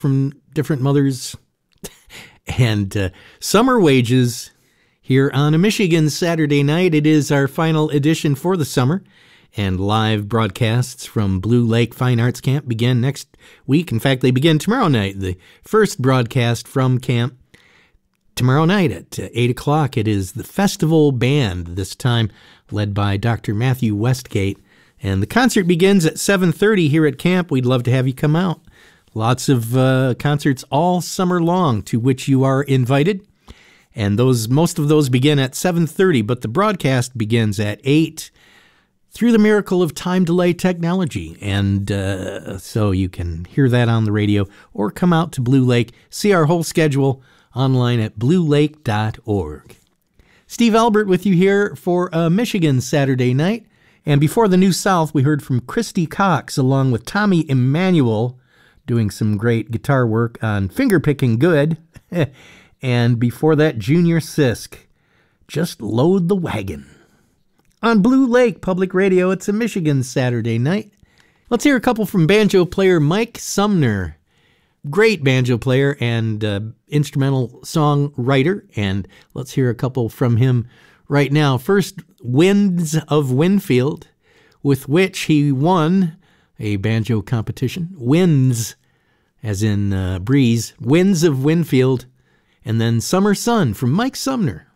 from different mothers. And Summer Wages here on a Michigan Saturday night. It is our final edition for the summer, and live broadcasts from Blue Lake Fine Arts Camp begin next week. In fact, they begin tomorrow night. The first broadcast from camp tomorrow night at 8 o'clock. It is the Festival Band, this time led by Dr. Matthew Westgate. And the concert begins at 7:30 here at camp. We'd love to have you come out. Lots of concerts all summer long to which you are invited. And most of those begin at 7:30, but the broadcast begins at 8 through the miracle of time delay technology. And so you can hear that on the radio or come out to Blue Lake. See our whole schedule online at bluelake.org. Steve Albert with you here for a Michigan Saturday night. And before the New South, we heard from Christy Cox along with Tommy Emmanuel doing some great guitar work on Finger Picking Good. And before that, Junior Sisk, Just Load the Wagon. On Blue Lake Public Radio, it's a Michigan Saturday night. Let's hear a couple from banjo player Mike Sumner. Great banjo player and instrumental songwriter, and let's hear a couple from him right now. First, Winds of Winfield, with which he won a banjo competition. Winds, as in breeze, Winds of Winfield, and then Summer Sun from Mike Sumner.